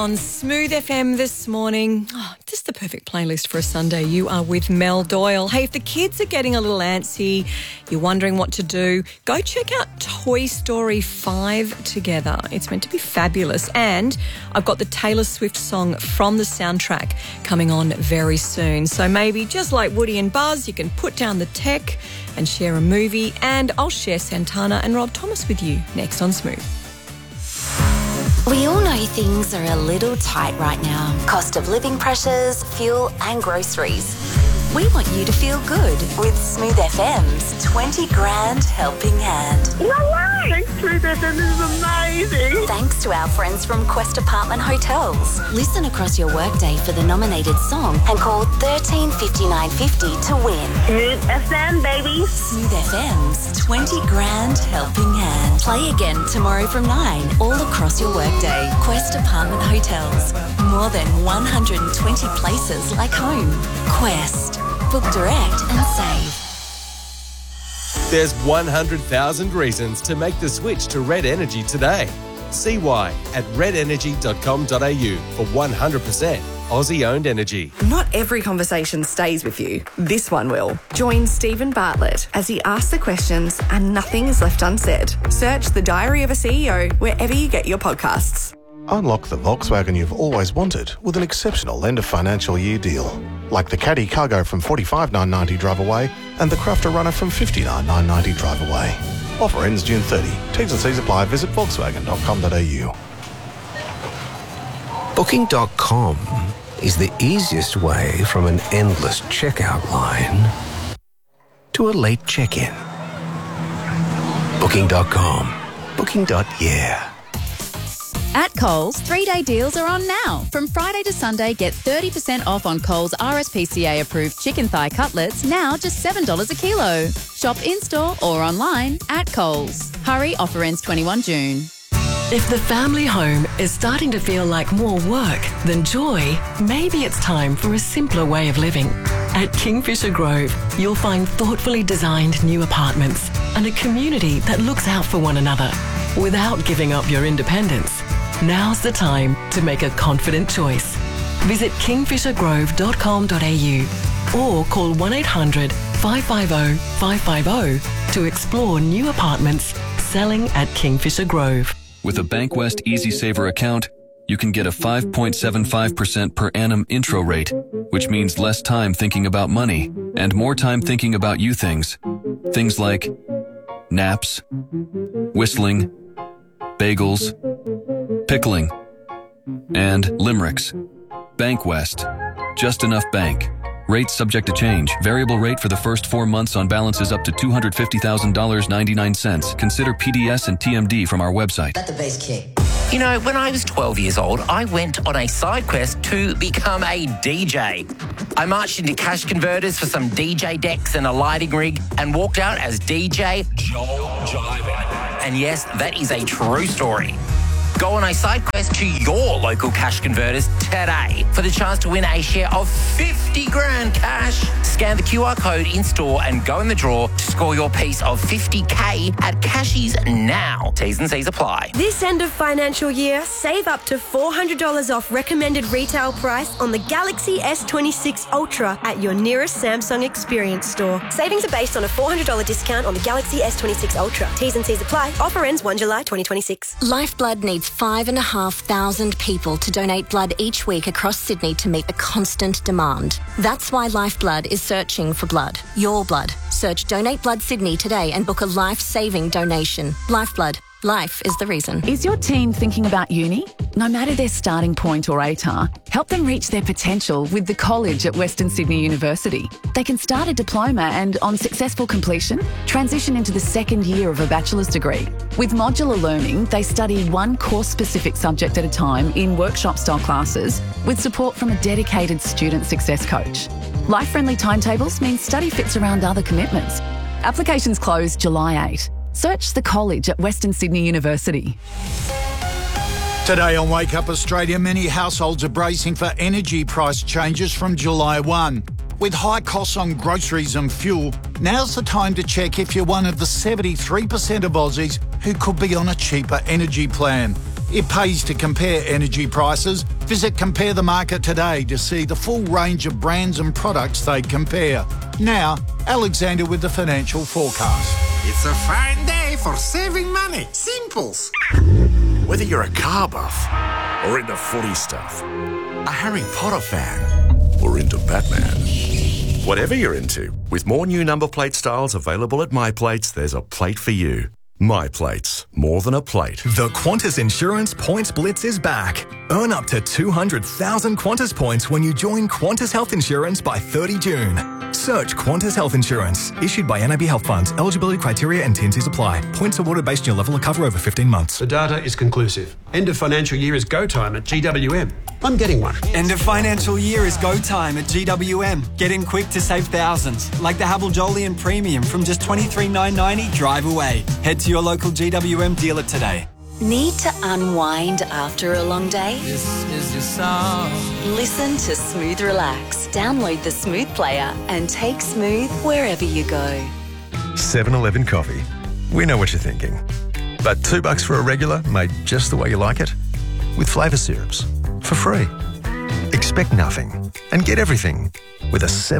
On Smooth FM this morning, just the perfect playlist for a Sunday. You are with Mel Doyle. Hey, if the kids are getting a little antsy, you're wondering what to do, go check out Toy Story 5 together. It's meant to be fabulous. And I've got the Taylor Swift song from the soundtrack coming on very soon. So maybe just like Woody and Buzz, you can put down the tech and share a movie. And I'll share Santana and Rob Thomas with you next on Smooth. We all know things are a little tight right now. Cost of living pressures, fuel and groceries. We want you to feel good with Smooth FM's 20 grand helping hand. No way! Thanks, Smooth FM, this is amazing. Thanks to our friends from Quest Apartment Hotels. Listen across your workday for the nominated song and call 13 59 50 to win. Smooth FM, baby. Smooth FM's 20 grand helping hand. Play again tomorrow from 9 all across your workday. Quest Apartment Hotels. More than 120 places like home. Quest. Book direct and save. There's 100,000 reasons to make the switch to Red Energy today. See why at redenergy.com.au for 100% Aussie-owned energy. Not every conversation stays with you. This one will. Join Stephen Bartlett as he asks the questions and nothing is left unsaid. Search The Diary of a CEO wherever you get your podcasts. Unlock the Volkswagen you've always wanted with an exceptional end of financial year deal. Like the Caddy Cargo from $45,990 drive away and the Crafter Runner from $59,990 drive away. Offer ends June 30. T's and C's apply. Visit volkswagen.com.au. Booking.com is the easiest way from an endless checkout line to a late check-in. Booking.com. Booking.yeah. At Coles, 3-day deals are on now. From Friday to Sunday, get 30% off on Coles RSPCA-approved chicken thigh cutlets, now just $7 a kilo. Shop in-store or online at Coles. Hurry, offer ends 21 June. If the family home is starting to feel like more work than joy, maybe it's time for a simpler way of living. At Kingfisher Grove, you'll find thoughtfully designed new apartments and a community that looks out for one another without giving up your independence. Now's the time to make a confident choice. Visit kingfishergrove.com.au or call 1-800-550-550 to explore new apartments selling at Kingfisher Grove. With a Bankwest EasySaver account, you can get a 5.75% per annum intro rate, which means less time thinking about money and more time thinking about you things. Things like naps, whistling, bagels, pickling, and limericks. Bankwest. Just enough bank. Rates subject to change. Variable rate for the first 4 months on balances up to $250,000.99. Consider PDS and TMD from our website. Let the bass kick. You know, when I was 12 years old, I went on a side quest to become a DJ. I marched into cash converters for some DJ decks and a lighting rig and walked out as DJ Joel Jiven. And yes, that is a true story. Go on a side quest to your local cash converters today for the chance to win a share of 50 grand cash. Scan the QR code in store and go in the draw to score your piece of 50K at Cashies now. T's and C's apply. This end of financial year, save up to $400 off recommended retail price on the Galaxy S26 Ultra at your nearest Samsung Experience store. Savings are based on a $400 discount on the Galaxy S26 Ultra. T's and C's apply. Offer ends 1 July 2026. Lifeblood needs 5,500 people to donate blood each week across Sydney to meet the constant demand. That's why Lifeblood is searching for blood. Your blood. Search Donate Blood Sydney today and book a life-saving donation. Lifeblood. Life is the reason. Is your teen thinking about uni? No matter their starting point or ATAR, help them reach their potential with the college at Western Sydney University. They can start a diploma and, on successful completion, transition into the second year of a bachelor's degree. With modular learning, they study one course-specific subject at a time in workshop-style classes with support from a dedicated student success coach. Life-friendly timetables mean study fits around other commitments. Applications close July 8. Search the college at Western Sydney University. Today on Wake Up Australia, many households are bracing for energy price changes from July 1. With high costs on groceries and fuel, now's the time to check if you're one of the 73% of Aussies who could be on a cheaper energy plan. It pays to compare energy prices. Visit Compare the Market today to see the full range of brands and products they compare. Now, Alexander with the financial forecast. It's a fine day for saving money. Simples. Whether you're a car buff or into footy stuff, a Harry Potter fan or into Batman. Whatever you're into, with more new number plate styles available at MyPlates, there's a plate for you. MyPlates, more than a plate. The Qantas Insurance Points Blitz is back. Earn up to 200,000 Qantas points when you join Qantas Health Insurance by 30 June. Search Qantas Health Insurance, issued by NAB Health Funds. Eligibility criteria and T&Cs apply. Points awarded based on your level of cover over 15 months. The data is conclusive. End of financial year is go time at GWM. I'm getting one. End of financial year is go time at GWM. Get in quick to save thousands, like the Havel Jolyon Premium from just $23,990 drive away. Head to your local GWM dealer today. Need to unwind after a long day? This is your song. Listen to Smooth Relax. Download the Smooth player and take Smooth wherever you go. 7-Eleven coffee. We know what you're thinking. But $2 for a regular made just the way you like it? With flavour syrups. For free. Expect nothing and get everything with a 7